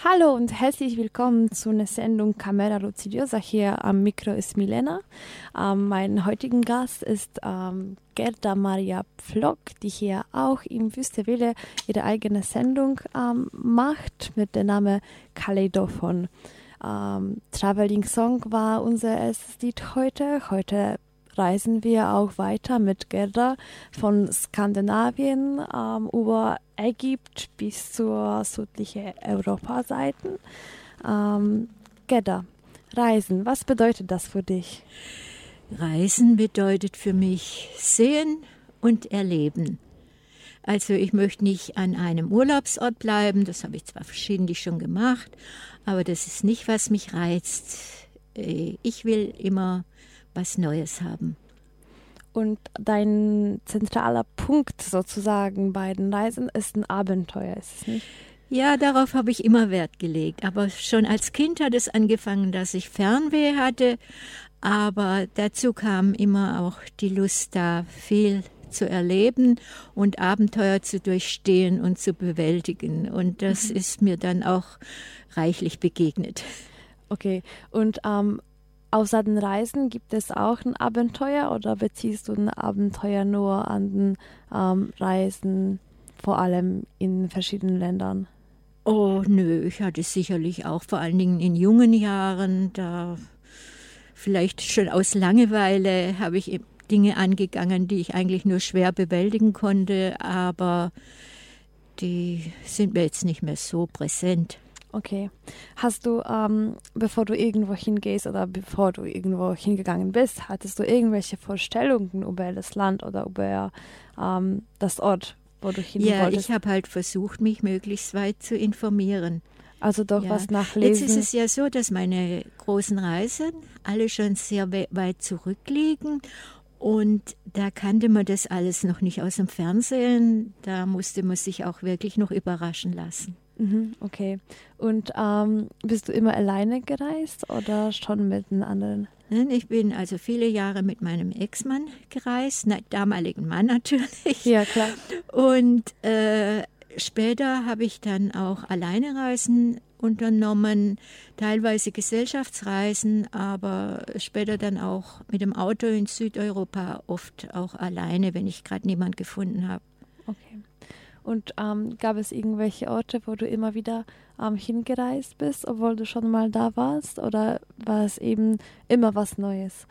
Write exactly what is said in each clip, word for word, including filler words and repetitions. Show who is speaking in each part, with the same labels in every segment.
Speaker 1: Hallo und herzlich willkommen zu einer Sendung Camera Luzidiosa. Hier am Mikro ist Milena. Ähm, mein heutiger Gast ist ähm, Gerda Maria Pflock, die hier auch im Wüstewille ihre eigene Sendung ähm, macht mit dem Namen Kaleidophon. Ähm, Traveling Song war unser erstes Lied heute. Heute reisen wir auch weiter mit Gerda von Skandinavien ähm, über Ägypten bis zur südlichen Europaseite. Ähm, Gerda, Reisen, was bedeutet das für dich?
Speaker 2: Reisen bedeutet für mich sehen und erleben. Also ich möchte nicht an einem Urlaubsort bleiben, das habe ich zwar verschiedentlich schon gemacht, aber das ist nicht, was mich reizt. Ich will immer was Neues haben.
Speaker 1: Und dein zentraler Punkt sozusagen bei den Reisen ist ein Abenteuer, ist es nicht?
Speaker 2: Ja, darauf habe ich immer Wert gelegt. Aber schon als Kind hat es angefangen, dass ich Fernweh hatte. Aber dazu kam immer auch die Lust da, viel zu erleben und Abenteuer zu durchstehen und zu bewältigen. Und das mhm. ist mir dann auch reichlich begegnet.
Speaker 1: Okay, und ähm, außer den Reisen gibt es auch ein Abenteuer oder beziehst du ein Abenteuer nur an den ähm, Reisen, vor allem in verschiedenen Ländern?
Speaker 2: Oh nö, ich hatte sicherlich auch vor allen Dingen in jungen Jahren, da vielleicht schon aus Langeweile habe ich Dinge angegangen, die ich eigentlich nur schwer bewältigen konnte, aber die sind mir jetzt nicht mehr so präsent.
Speaker 1: Okay. Hast du, ähm, bevor du irgendwo hingehst oder bevor du irgendwo hingegangen bist, hattest du irgendwelche Vorstellungen über das Land oder über ähm, das Ort, wo du hin
Speaker 2: ja,
Speaker 1: wolltest?
Speaker 2: Ja, ich habe halt versucht, mich möglichst weit zu informieren.
Speaker 1: Also doch
Speaker 2: ja.
Speaker 1: was nachlesen.
Speaker 2: Jetzt ist es ja so, dass meine großen Reisen alle schon sehr we- weit zurückliegen. Und da kannte man das alles noch nicht aus dem Fernsehen. Da musste man sich auch wirklich noch überraschen lassen.
Speaker 1: Okay. Und ähm, bist du immer alleine gereist oder schon mit einem anderen?
Speaker 2: Ich bin also viele Jahre mit meinem Ex-Mann gereist, na, damaligen Mann natürlich.
Speaker 1: Ja, klar.
Speaker 2: Und äh, später habe ich dann auch alleine Reisen unternommen, teilweise Gesellschaftsreisen, aber später dann auch mit dem Auto in Südeuropa, oft auch alleine, wenn ich gerade niemand gefunden habe.
Speaker 1: Okay. Und ähm, gab es irgendwelche Orte, wo du immer wieder ähm, hingereist bist, obwohl du schon mal da warst? Oder war es eben immer was Neues?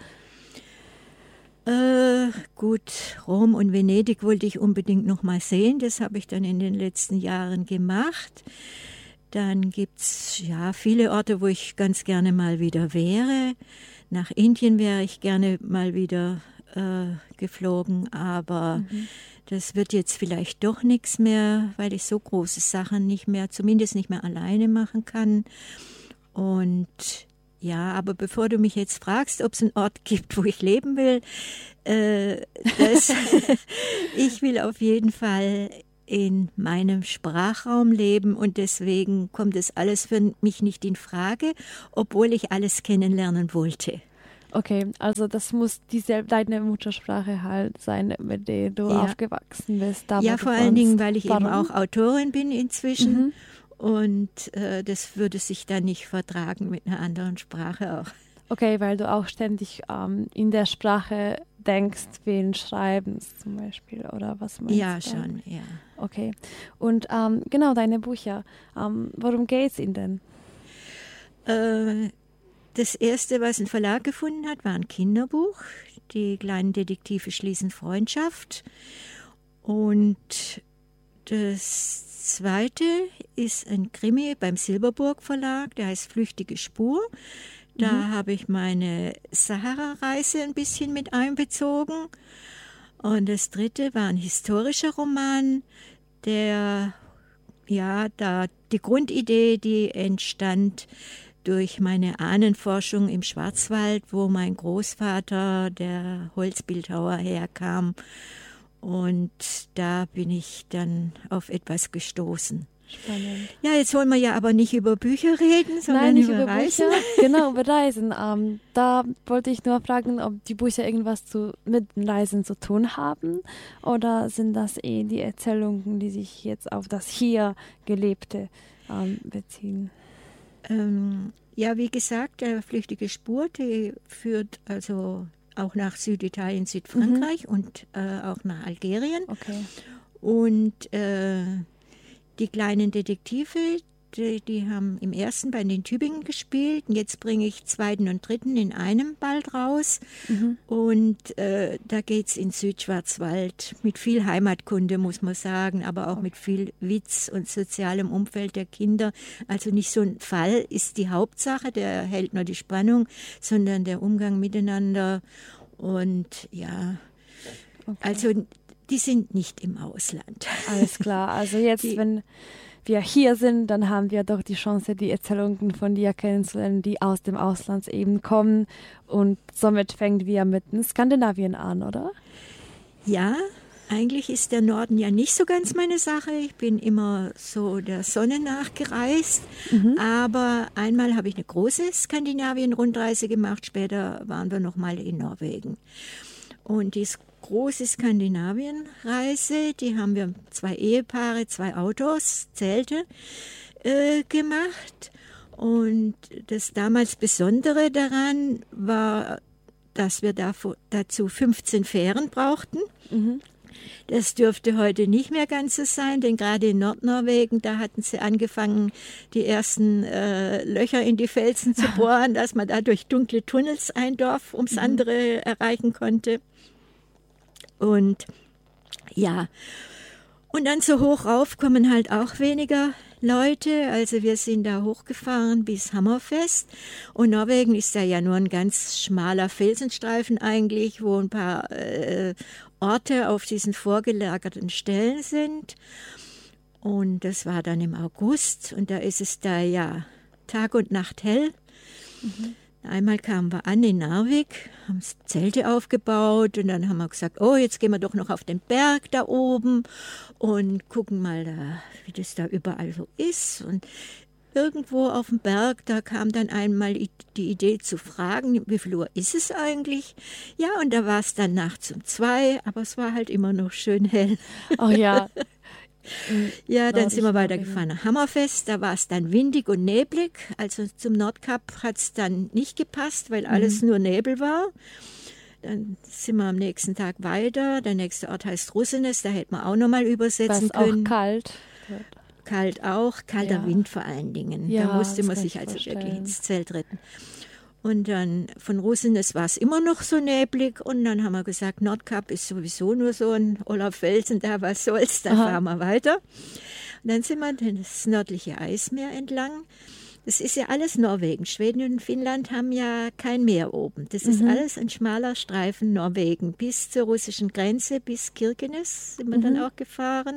Speaker 2: Äh, gut, Rom und Venedig wollte ich unbedingt noch mal sehen. Das habe ich dann in den letzten Jahren gemacht. Dann gibt es ja viele Orte, wo ich ganz gerne mal wieder wäre. Nach Indien wäre ich gerne mal wieder äh, geflogen, aber mhm. das wird jetzt vielleicht doch nichts mehr, weil ich so große Sachen nicht mehr, zumindest nicht mehr alleine machen kann. Und ja, aber bevor du mich jetzt fragst, ob es einen Ort gibt, wo ich leben will, äh, das ich will auf jeden Fall in meinem Sprachraum leben und deswegen kommt das alles für mich nicht in Frage, obwohl ich alles kennenlernen wollte.
Speaker 1: Okay, also das muss dieselbe, deine Muttersprache halt sein, mit der du ja. aufgewachsen bist. Da,
Speaker 2: ja, vor allen wohnst. Dingen, weil ich Warum? eben auch Autorin bin inzwischen mhm. und äh, das würde sich dann nicht vertragen mit einer anderen Sprache auch.
Speaker 1: Okay, weil du auch ständig ähm, in der Sprache denkst, wen Schreibens zum Beispiel oder was meinst
Speaker 2: ja,
Speaker 1: du?
Speaker 2: Ja, schon, ja.
Speaker 1: Okay, und ähm, genau, deine Bücher, ähm, worum geht es in denn?
Speaker 2: Äh, Das erste, was ein Verlag gefunden hat, war ein Kinderbuch. Die kleinen Detektive schließen Freundschaft. Und das zweite ist ein Krimi beim Silberburg Verlag, der heißt Flüchtige Spur. Da mhm. habe ich meine Sahara-Reise ein bisschen mit einbezogen. Und das dritte war ein historischer Roman, der, ja, da die Grundidee, die entstand durch meine Ahnenforschung im Schwarzwald, wo mein Großvater, der Holzbildhauer, herkam. Und da bin ich dann auf etwas gestoßen.
Speaker 1: Spannend.
Speaker 2: Ja, jetzt wollen wir ja aber nicht über Bücher reden, sondern
Speaker 1: Nein, nicht
Speaker 2: über,
Speaker 1: über
Speaker 2: Reisen.
Speaker 1: Bücher. Genau, über Reisen. Ähm, da wollte ich nur fragen, ob die Bücher irgendwas zu, mit Reisen zu tun haben oder sind das eh die Erzählungen, die sich jetzt auf das hier Gelebte ähm, beziehen?
Speaker 2: Ähm, ja, wie gesagt, der flüchtige Spur, die führt also auch nach Süditalien, Südfrankreich mhm. und äh, auch nach Algerien.
Speaker 1: Okay.
Speaker 2: Und äh, die kleinen Detektive, die, die haben im ersten bei den Tübingen gespielt. Und jetzt bringe ich zweiten und dritten in einem bald raus. Mhm. Und äh, da geht es in Südschwarzwald mit viel Heimatkunde, muss man sagen, aber auch mit viel Witz und sozialem Umfeld der Kinder. Also nicht so ein Fall ist die Hauptsache, der hält nur die Spannung, sondern der Umgang miteinander. Und ja, okay. Also die sind nicht im Ausland.
Speaker 1: Alles klar. Also jetzt, die, wenn wir hier sind, dann haben wir doch die Chance, die Erzählungen von dir kennenzulernen, die aus dem Ausland eben kommen. Und somit fängt wir mit Skandinavien an, oder?
Speaker 2: Ja, eigentlich ist der Norden ja nicht so ganz meine Sache. Ich bin immer so der Sonne nachgereist. Mhm. Aber einmal habe ich eine große Skandinavien-Rundreise gemacht. Später waren wir noch mal in Norwegen. Und die große Skandinavien-Reise, die haben wir zwei Ehepaare, zwei Autos, Zelte äh, gemacht. Und das damals Besondere daran war, dass wir dafür, dazu fünfzehn Fähren brauchten. Mhm. Das dürfte heute nicht mehr ganz so sein, denn gerade in Nordnorwegen, da hatten sie angefangen, die ersten äh, Löcher in die Felsen zu bohren, dass man da durch dunkle Tunnels ein Dorf ums andere erreichen konnte. Und ja, und dann so hoch rauf kommen halt auch weniger Leute. Also wir sind da hochgefahren bis Hammerfest. Und Norwegen ist ja nur ein ganz schmaler Felsenstreifen eigentlich, wo ein paar äh, Orte auf diesen vorgelagerten Stellen sind. Und das war dann im August. Und da ist es da ja Tag und Nacht hell. Mhm. Einmal kamen wir an in Narvik, haben Zelte aufgebaut und dann haben wir gesagt, oh, jetzt gehen wir doch noch auf den Berg da oben und gucken mal, da, wie das da überall so ist. Und irgendwo auf dem Berg, da kam dann einmal die Idee zu fragen, wie viel Uhr ist es eigentlich? Ja, und da war es dann nachts um zwei, aber es war halt immer noch schön hell.
Speaker 1: Oh ja.
Speaker 2: Ja, dann sind wir weitergefahren nach Hammerfest, da war es dann windig und neblig, also zum Nordkap hat es dann nicht gepasst, weil alles mhm. nur Nebel war. Dann sind wir am nächsten Tag weiter, der nächste Ort heißt Russenes, da hätte man auch nochmal übersetzen
Speaker 1: War's
Speaker 2: können.
Speaker 1: Auch kalt.
Speaker 2: Kalt auch, kalter ja. Wind vor allen Dingen,
Speaker 1: ja,
Speaker 2: da musste man sich also vorstellen. Wirklich ins Zelt retten. Und dann von Russenes war es immer noch so neblig und dann haben wir gesagt, Nordkap ist sowieso nur so ein oller Felsen, da was soll's, dann Aha. fahren wir weiter. Und dann sind wir das nördliche Eismeer entlang. Das ist ja alles Norwegen. Schweden und Finnland haben ja kein Meer oben. Das ist mhm. alles ein schmaler Streifen Norwegen. Bis zur russischen Grenze, bis Kirkenes sind wir mhm. dann auch gefahren.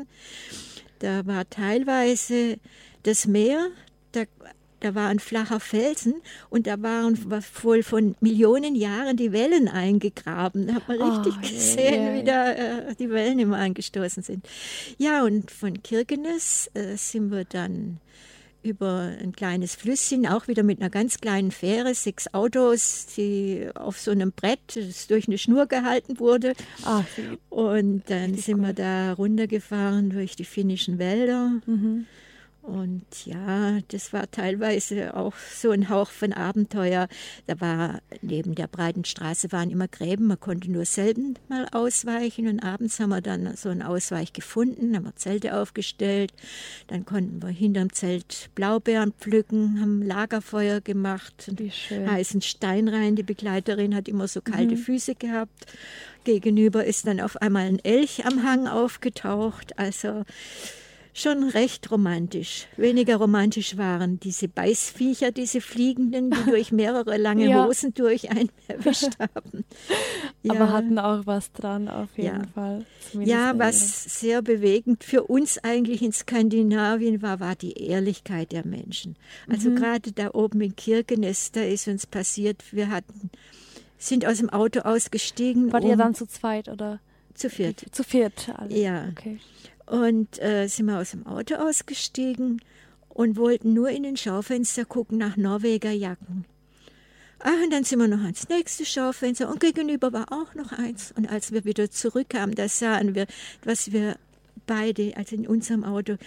Speaker 2: Da war teilweise das Meer, da Da war ein flacher Felsen und da waren wohl von Millionen Jahren die Wellen eingegraben. Da hat man richtig oh, gesehen, yeah, yeah. wie da äh, die Wellen immer angestoßen sind. Ja, und von Kirkenes äh, sind wir dann über ein kleines Flüsschen, auch wieder mit einer ganz kleinen Fähre, sechs Autos, die auf so einem Brett, das durch eine Schnur gehalten wurde. Ach, und dann sind cool. wir da runtergefahren durch die finnischen Wälder. Mhm. Und ja, das war teilweise auch so ein Hauch von Abenteuer. Da war neben der breiten Straße waren immer Gräben, man konnte nur selten mal ausweichen. Und abends haben wir dann so einen Ausweich gefunden, haben wir Zelte aufgestellt. Dann konnten wir hinterm Zelt Blaubeeren pflücken, haben Lagerfeuer gemacht, heißen Stein rein. Die Begleiterin hat immer so kalte mhm. Füße gehabt. Gegenüber ist dann auf einmal ein Elch am Hang aufgetaucht. Also schon recht romantisch. Weniger romantisch waren diese Beißviecher, diese Fliegenden, die durch mehrere lange ja. Hosen durch einen erwischt haben.
Speaker 1: Ja. Aber hatten auch was dran, auf jeden
Speaker 2: ja.
Speaker 1: Fall.
Speaker 2: Zumindest ja, was sehr bewegend für uns eigentlich in Skandinavien war, war die Ehrlichkeit der Menschen. Also mhm. gerade da oben in Kirkenes, da ist uns passiert, wir hatten, sind aus dem Auto ausgestiegen.
Speaker 1: Wart um, ihr dann zu zweit oder?
Speaker 2: Zu viert.
Speaker 1: Zu viert, alle.
Speaker 2: Ja.
Speaker 1: Okay.
Speaker 2: Und äh, sind wir aus dem Auto ausgestiegen und wollten nur in den Schaufenster gucken nach Norweger Jacken. Ah, und dann sind wir noch ans nächste Schaufenster und gegenüber war auch noch eins. Und als wir wieder zurückkamen, da sahen wir, was wir beide, also in unserem Auto,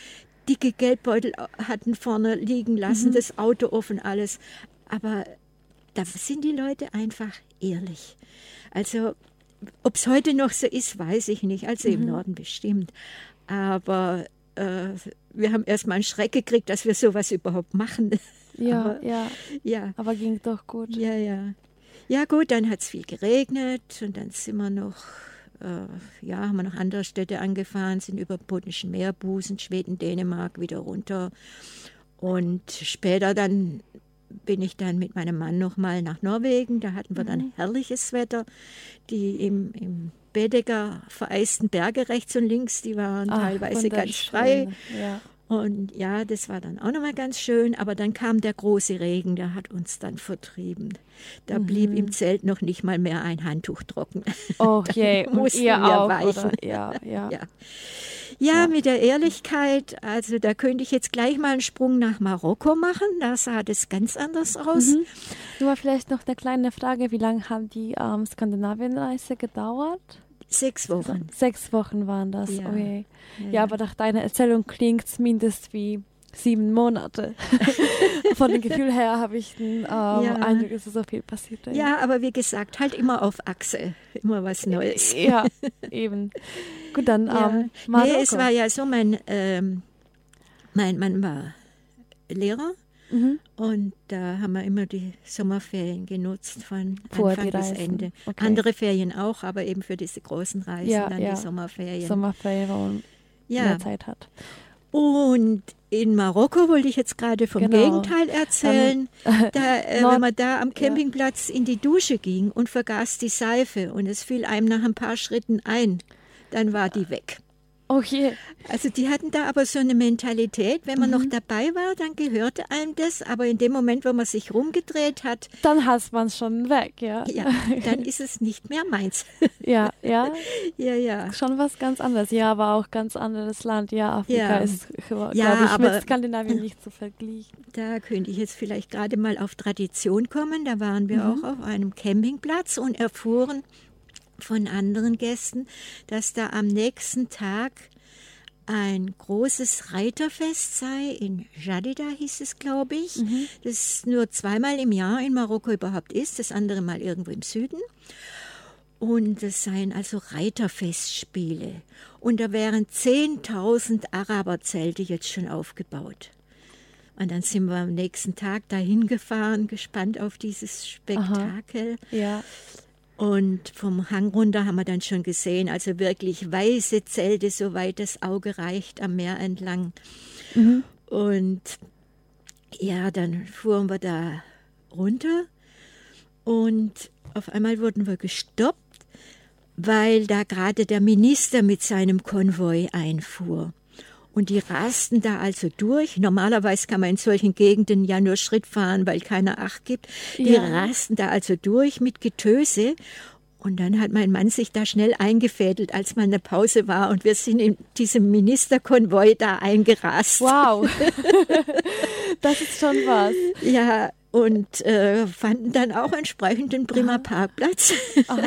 Speaker 2: dicke Geldbeutel hatten vorne liegen lassen, mhm. das Auto offen, alles. Aber da sind die Leute einfach ehrlich. Also ob es heute noch so ist, weiß ich nicht. Also mhm. im Norden bestimmt. Aber äh, wir haben erst mal einen Schreck gekriegt, dass wir sowas überhaupt machen.
Speaker 1: Ja,
Speaker 2: aber,
Speaker 1: ja.
Speaker 2: ja.
Speaker 1: Aber ging doch gut.
Speaker 2: Ja, ja. Ja gut, dann hat es viel geregnet und dann sind wir noch, äh, ja, haben wir noch andere Städte angefahren, sind über den Bodenischen Meerbusen, Schweden, Dänemark wieder runter. Und später dann bin ich dann mit meinem Mann nochmal nach Norwegen. Da hatten wir dann mhm. herrliches Wetter. Die im, im Bedecker vereisten Berge rechts und links, die waren Ach, teilweise ganz frei. Ja. Und ja, das war dann auch nochmal ganz schön. Aber dann kam der große Regen, der hat uns dann vertrieben. Da mhm. blieb im Zelt noch nicht mal mehr ein Handtuch trocken.
Speaker 1: Oh je, und ihr auch, oder? Ja, ja.
Speaker 2: ja. Ja, mit der Ehrlichkeit, also da könnte ich jetzt gleich mal einen Sprung nach Marokko machen. Da sah das ganz anders aus.
Speaker 1: Mhm. Nur vielleicht noch eine kleine Frage, wie lange haben die ähm, Skandinavienreise gedauert?
Speaker 2: Sechs Wochen.
Speaker 1: Sechs Wochen waren das,
Speaker 2: ja.
Speaker 1: Okay. Ja,
Speaker 2: ja,
Speaker 1: aber nach deiner Erzählung klingt es mindestens wie sieben Monate. Von dem Gefühl her habe ich den ähm, ja. Eindruck, dass so viel passiert.
Speaker 2: Ja. ja, aber wie gesagt, halt immer auf Achse, immer was Neues.
Speaker 1: Ja, eben. Gut, dann
Speaker 2: ja.
Speaker 1: ähm,
Speaker 2: Marokko. Nee, es war ja so, mein, ähm, mein Mann war Lehrer mhm. und da haben wir immer die Sommerferien genutzt von
Speaker 1: Vor
Speaker 2: Anfang bis Ende. Okay. Andere Ferien auch, aber eben für diese großen Reisen
Speaker 1: ja,
Speaker 2: dann
Speaker 1: ja.
Speaker 2: die Sommerferien.
Speaker 1: Sommerferien, wo man ja. mehr Zeit hat.
Speaker 2: Und in Marokko wollte ich jetzt gerade vom
Speaker 1: genau.
Speaker 2: Gegenteil erzählen.
Speaker 1: Ähm,
Speaker 2: da, äh, wenn man da am Campingplatz ja. in die Dusche ging und vergaß die Seife und es fiel einem nach ein paar Schritten ein, dann war die weg.
Speaker 1: Oh je.
Speaker 2: Also die hatten da aber so eine Mentalität, wenn man mhm. noch dabei war, dann gehörte einem das, aber in dem Moment, wo man sich rumgedreht hat,
Speaker 1: dann hast man es schon weg, ja.
Speaker 2: Ja, dann ist es nicht mehr meins.
Speaker 1: Ja, ja.
Speaker 2: Ja, ja.
Speaker 1: Schon was ganz anderes. Ja, aber auch ganz anderes Land. Ja, Afrika
Speaker 2: ja.
Speaker 1: ist, glaube
Speaker 2: ja,
Speaker 1: ich,
Speaker 2: aber
Speaker 1: mit Skandinavien nicht zu vergleichen.
Speaker 2: Da könnte ich jetzt vielleicht gerade mal auf Tradition kommen. Da waren wir mhm. auch auf einem Campingplatz und erfuhren von anderen Gästen, dass da am nächsten Tag ein großes Reiterfest sei. In Jadida hieß es, glaube ich. Mhm. Das nur zweimal im Jahr in Marokko überhaupt ist, das andere mal irgendwo im Süden. Und es seien also Reiterfestspiele. Und da wären zehntausend Araberzelte jetzt schon aufgebaut. Und dann sind wir am nächsten Tag dahin gefahren, gespannt auf dieses Spektakel.
Speaker 1: Aha. Ja.
Speaker 2: Und vom Hang runter haben wir dann schon gesehen, also wirklich weiße Zelte, soweit das Auge reicht, am Meer entlang. Mhm. Und ja, dann fuhren wir da runter und auf einmal wurden wir gestoppt, weil da gerade der Minister mit seinem Konvoi einfuhr. Und die rasten da also durch. Normalerweise kann man in solchen Gegenden ja nur Schritt fahren, weil keiner Acht gibt. Die ja. rasten da also durch mit Getöse. Und dann hat mein Mann sich da schnell eingefädelt, als mal eine Pause war. Und wir sind in diesem Ministerkonvoi da eingerast.
Speaker 1: Wow, das ist schon was.
Speaker 2: Ja, und äh, fanden dann auch entsprechend einen prima Parkplatz.
Speaker 1: Aha.